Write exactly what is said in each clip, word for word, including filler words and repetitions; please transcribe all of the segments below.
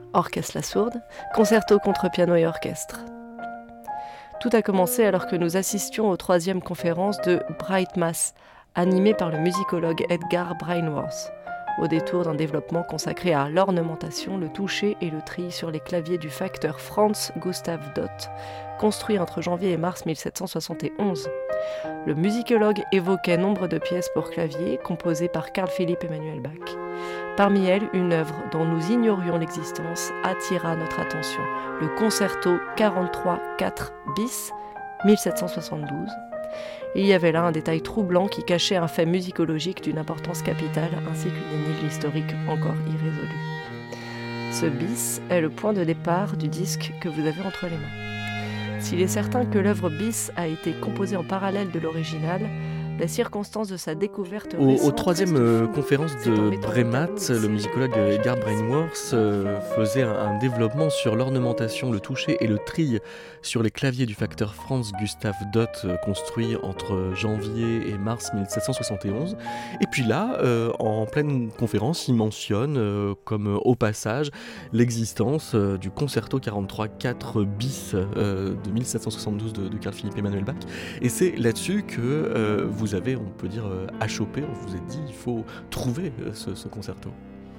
Orchestre La Sourde, concerto contre piano et orchestre. Tout a commencé alors que nous assistions aux troisième conférences de Bright Mass, animée par le musicologue Edgar Brainworth, au détour d'un développement consacré à l'ornementation, le toucher et le tri sur les claviers du facteur Franz Gustav Dott, construit entre janvier et mars mille sept cent soixante et onze. Le musicologue évoquait nombre de pièces pour clavier composées par Carl Philipp Emanuel Bach. Parmi elles, une œuvre dont nous ignorions l'existence attira notre attention, le concerto quarante-trois quatre bis, mille sept cent soixante-douze. Il y avait là un détail troublant qui cachait un fait musicologique d'une importance capitale ainsi qu'une énigme historique encore irrésolue. Ce bis est le point de départ du disque que vous avez entre les mains. S'il est certain que l'œuvre bis a été composée en parallèle de l'original, la circonstance de sa découverte Au, au troisième euh, conférence de Bremat, le musicologue Edgar Brainworth euh, faisait un, un développement sur l'ornementation, le toucher et le tri sur les claviers du facteur Franz Gustav Dott, euh, construit entre janvier et mars mille sept cent soixante et onze. Et puis là, euh, en pleine conférence, il mentionne, euh, comme au passage, l'existence euh, du concerto quarante-trois quatre bis euh, de mille sept cent soixante-douze de, de Carl Philipp Emanuel Bach. Et c'est là-dessus que euh, vous Vous avez, on peut dire, euh, achoppé, on vous a dit il faut trouver euh, ce, ce concerto.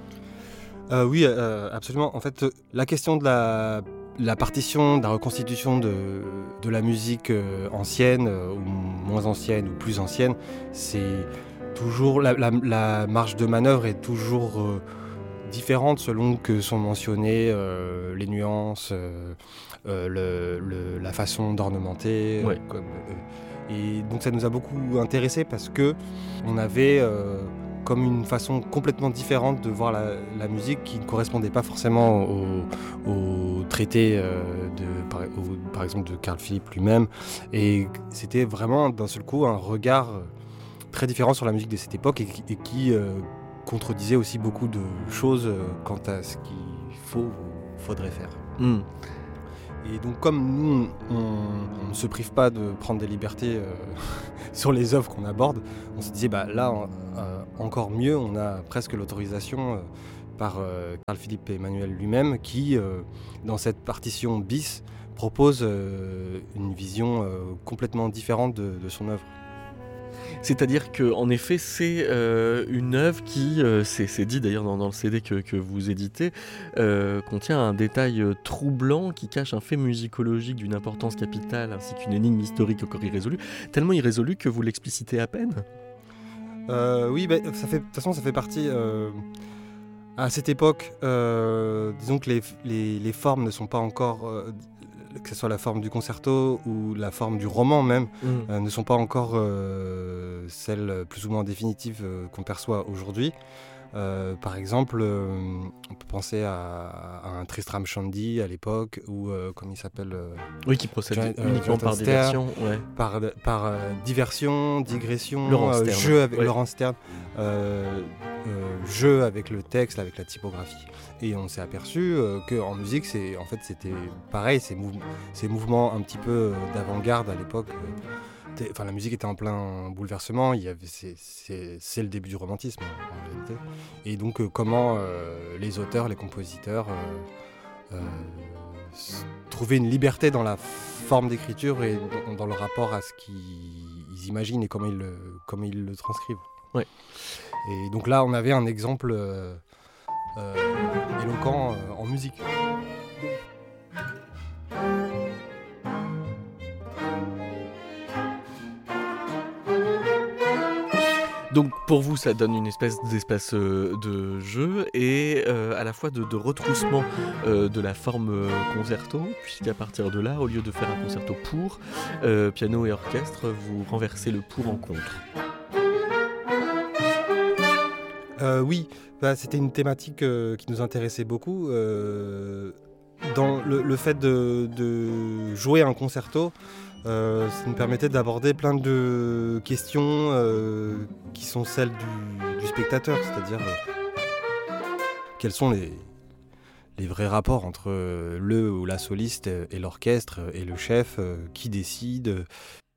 Euh, oui, euh, absolument. En fait, la question de la, la partition, de la reconstitution de, de la musique euh, ancienne, euh, ou moins ancienne, ou plus ancienne, c'est toujours la, la, la marge de manœuvre est toujours euh, différente selon que sont mentionnées euh, les nuances, euh, euh, le, le, la façon d'ornementer. Ouais. Euh, comme, euh, Et donc ça nous a beaucoup intéressés parce que on avait euh, comme une façon complètement différente de voir la, la musique qui ne correspondait pas forcément au, au traité euh, de, par, au, par exemple de Carl Philipp lui-même. Et c'était vraiment d'un seul coup un regard très différent sur la musique de cette époque et, et qui euh, contredisait aussi beaucoup de choses euh, quant à ce qu'il faut ou faudrait faire. Mm. Et donc comme nous, on ne se prive pas de prendre des libertés euh, sur les œuvres qu'on aborde, on se disait, bah, là, euh, encore mieux, on a presque l'autorisation euh, par euh, Carl Philipp Emanuel lui-même qui, euh, dans cette partition bis, propose euh, une vision euh, complètement différente de, de son œuvre. C'est-à-dire qu'en effet, c'est euh, une œuvre qui, euh, c'est, c'est dit d'ailleurs dans, dans le C D que, que vous éditez, euh, contient un détail euh, troublant qui cache un fait musicologique d'une importance capitale ainsi qu'une énigme historique encore irrésolue, tellement irrésolue que vous l'explicitez à peine. Euh, oui, bah, ça fait, de toute façon, ça fait partie... Euh, à cette époque, euh, disons que les, les, les formes ne sont pas encore... Euh, que ce soit la forme du concerto ou la forme du roman même, mmh. euh, ne sont pas encore euh, celles plus ou moins définitives euh, qu'on perçoit aujourd'hui. Euh, par exemple, euh, on peut penser à, à un Tristram Shandy à l'époque, ou euh, comment il s'appelle euh, Oui, qui procède John, uniquement euh, par Stern, diversion. Ouais. Par, par euh, diversion, digression, Laurence euh, Stern. jeu avec ouais. Laurence Stern, euh, euh, jeu avec le texte, avec la typographie. Et on s'est aperçu euh, qu'en musique, c'est, en fait, c'était pareil, ces, mouve- ces mouvements un petit peu euh, d'avant-garde à l'époque. Euh, Enfin, la musique était en plein bouleversement. Il y avait, c'est, c'est, c'est le début du romantisme en, en réalité. Et donc, euh, comment euh, les auteurs, les compositeurs euh, euh, s- trouvaient une liberté dans la forme d'écriture et dans, dans le rapport à ce qu'ils imaginent et comment ils le, comment ils le transcrivent. Ouais. Et donc là, on avait un exemple euh, euh, éloquent euh, en musique. Donc pour vous, ça donne une espèce d'espace euh, de jeu et euh, à la fois de, de retroussement euh, de la forme euh, concerto, puisqu'à partir de là, au lieu de faire un concerto pour euh, piano et orchestre, vous renversez le pour en contre. Euh, oui, bah, c'était une thématique euh, qui nous intéressait beaucoup. Euh, dans le, le fait de, de jouer un concerto, euh, ça nous permettait d'aborder plein de questions euh, qui sont celles du, du spectateur, c'est-à-dire euh, quels sont les, les vrais rapports entre le ou la soliste et l'orchestre et le chef, euh, qui décide,